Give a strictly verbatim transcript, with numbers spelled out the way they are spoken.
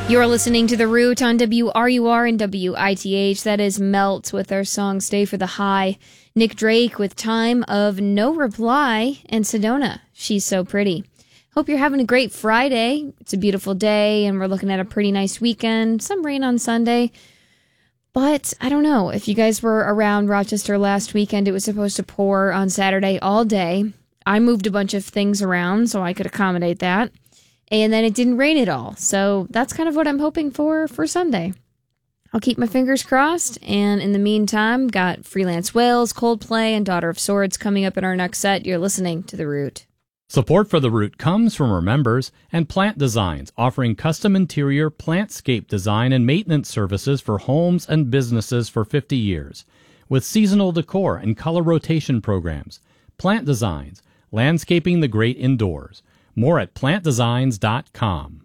You're listening to The Root on W R U R and W I T H. That is Melt with their song Stay for the High. Nick Drake with Time of No Reply. And Sedona, She's So Pretty. Hope you're having a great Friday. It's a beautiful day, and we're looking at a pretty nice weekend. Some rain on Sunday. But I don't know. If you guys were around Rochester last weekend, it was supposed to pour on Saturday all day. I moved a bunch of things around so I could accommodate that. And then it didn't rain at all. So that's kind of what I'm hoping for for Sunday. I'll keep my fingers crossed. And in the meantime, got Freelance Whales, Coldplay, and Daughter of Swords coming up in our next set. You're listening to The Root. Support for The Root comes from our members and Plant Designs, offering custom interior plantscape design and maintenance services for homes and businesses for fifty years. With seasonal decor and color rotation programs. Plant Designs, landscaping the great indoors. More at plant designs dot com.